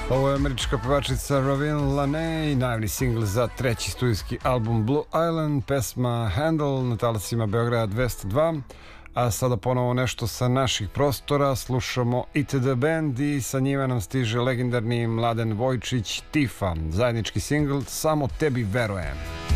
Ovo je američka pevačica Ravin Laney, najavni singl za treći studijski album Blue Island, pesma Handle na talasima Beograda 202. A sada ponovo nešto sa naših prostora, slušamo ITD Band i sa njima nam stiže legendarni Mladen Vojčić Tifa, zajednički singl Samo tebi verujem.